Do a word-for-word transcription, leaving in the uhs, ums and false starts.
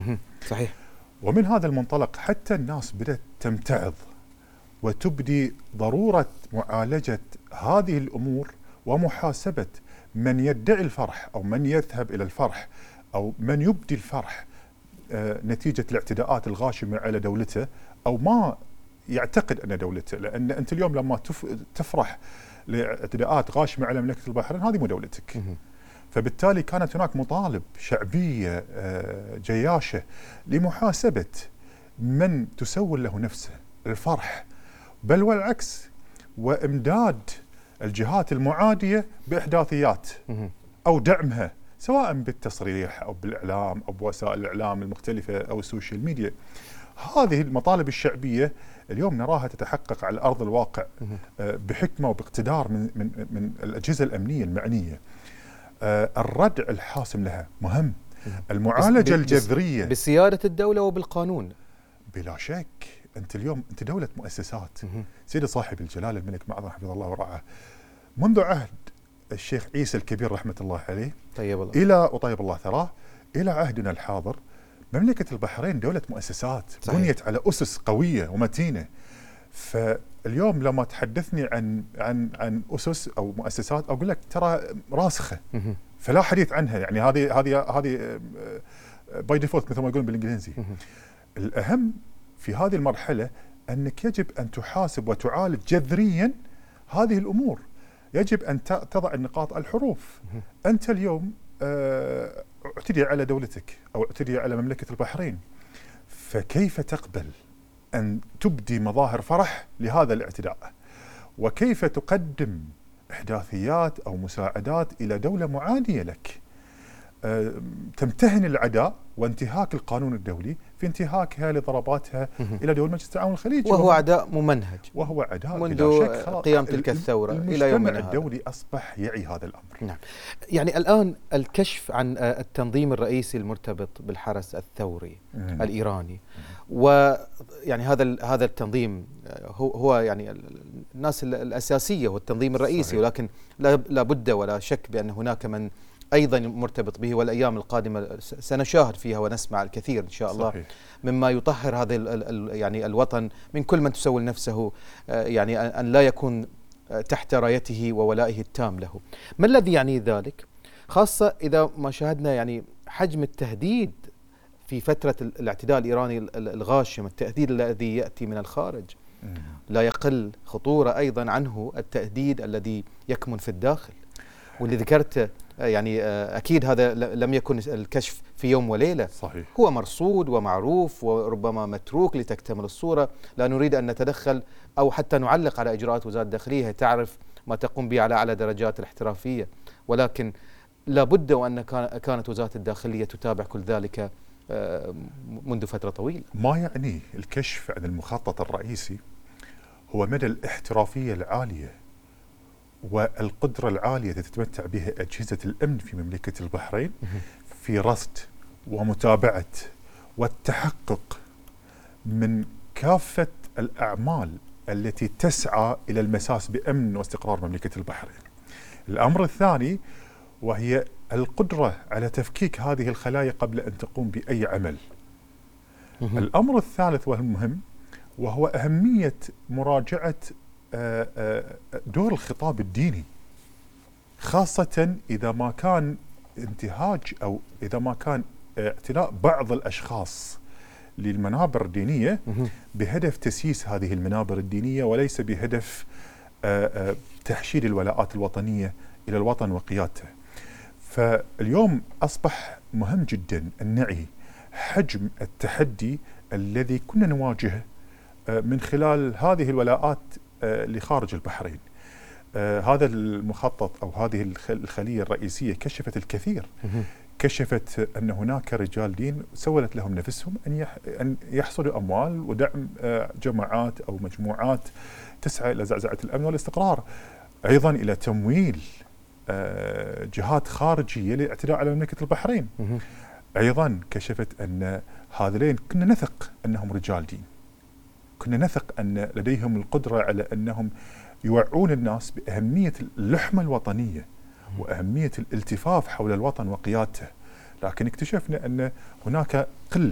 صحيح. ومن هذا المنطلق حتى الناس بدأت تمتعض وتبدي ضرورة معالجة هذه الأمور ومحاسبة من يدعي الفرح أو من يذهب إلى الفرح أو من يبدي الفرح نتيجة الاعتداءات الغاشمة على دولته أو ما يعتقد أن دولته، لأن أنت اليوم لما تفرح لاعتداءات غاشمة على مملكة البحرين هذه مو دولتك. فبالتالي كانت هناك مطالب شعبية جياشة لمحاسبة من تسول له نفسه الفرح، بل والعكس، وإمداد الجهات المعادية بإحداثيات أو دعمها سواء بالتصريح أو بالإعلام أو بوسائل الإعلام المختلفة أو السوشيال ميديا. هذه المطالب الشعبية اليوم نراها تتحقق على أرض الواقع بحكمة وباقتدار من, من, من الأجهزة الأمنية المعنية. الردع الحاسم لها مهم، المعالجة الجذرية بسيادة الدولة وبالقانون بلا شك. أنت اليوم أنت دولة مؤسسات. سيدي صاحب الجلالة الملك معظم حفظه الله ورعاه، منذ عهد الشيخ عيسى الكبير رحمة الله عليه طيب الله. إلى وطيب الله ثراه إلى عهدنا الحاضر، مملكة البحرين دولة مؤسسات صحيح. بنيت على أسس قوية ومتينة. فاليوم لما تحدثني عن عن عن أسس أو مؤسسات أقول لك ترى راسخة فلا حديث عنها، يعني هذه هذه هذه باي ديفولت مثل ما يقولون بالإنجليزي. الأهم في هذه المرحلة أنك يجب أن تحاسب وتعالج جذريا هذه الأمور، يجب أن تضع النقاط الحروف. أنت اليوم اعتدي على دولتك أو اعتدي على مملكة البحرين، فكيف تقبل أن تبدي مظاهر فرح لهذا الاعتداء؟ وكيف تقدم إحداثيات أو مساعدات إلى دولة معادية لك تمتهن العداء وانتهاك القانون الدولي في انتهاكها لضرباتها إلى دول مجلس التعاون الخليجي، وهو عداء ممنهج وهو عداء منذ قيام تلك الثورة إلى يومنا هذا. المجتمع الدولي أصبح يعي هذا الأمر. نعم. يعني الآن الكشف عن التنظيم الرئيسي المرتبط بالحرس الثوري مم. الإيراني، ويعني هذا هذا التنظيم هو هو يعني الناس الأساسية هو التنظيم الرئيسي صحيح. ولكن لا بد ولا شك بأن هناك من أيضا مرتبط به، والأيام القادمة سنشاهد فيها ونسمع الكثير إن شاء الله صحيح. مما يطهر هذا يعني الوطن من كل من تسول نفسه يعني أن لا يكون تحت رايته وولائه التام له. ما الذي يعني ذلك؟ خاصة إذا ما شاهدنا يعني حجم التهديد في فترة الاعتداء الإيراني الغاشم، التهديد الذي يأتي من الخارج لا يقل خطورة أيضا عنه التهديد الذي يكمن في الداخل، واللي ذكرته يعني أكيد هذا لم يكن الكشف في يوم وليلة صحيح. هو مرصود ومعروف وربما متروك لتكتمل الصورة. لا نريد أن نتدخل أو حتى نعلق على إجراءات وزارة الداخلية، تعرف ما تقوم به على أعلى درجات الاحترافية، ولكن لا بد وأن كانت وزارة الداخلية تتابع كل ذلك منذ فترة طويلة. ما يعني الكشف عن المخطط الرئيسي هو مدى الاحترافية العالية والقدرة العالية التي تتمتع بها أجهزة الأمن في مملكة البحرين في رصد ومتابعة والتحقق من كافة الأعمال التي تسعى إلى المساس بأمن واستقرار مملكة البحرين. الأمر الثاني وهي القدرة على تفكيك هذه الخلايا قبل أن تقوم بأي عمل. الأمر الثالث والمهم وهو أهمية مراجعة دور الخطاب الديني، خاصة إذا ما كان انتهاج أو إذا ما كان اعتلاء بعض الأشخاص للمنابر الدينية بهدف تسييس هذه المنابر الدينية وليس بهدف تحشيد الولاءات الوطنية إلى الوطن وقيادته. فاليوم أصبح مهم جدا أن نعي حجم التحدي الذي كنا نواجهه من خلال هذه الولاءات لخارج البحرين. آه هذا المخطط أو هذه الخلية الرئيسية كشفت الكثير. كشفت أن هناك رجال دين سولت لهم نفسهم أن أن يحصلوا أموال ودعم آه جماعات أو مجموعات تسعى إلى زعزعة الأمن والاستقرار، أيضا إلى تمويل آه جهات خارجية للاعتداء على مملكة البحرين. أيضا كشفت أن هذين كنا نثق أنهم رجال دين، كنا نثق أن لديهم القدرة على أنهم يوعون الناس بأهمية اللحمة الوطنية وأهمية الالتفاف حول الوطن وقيادته، لكن اكتشفنا أن هناك قلة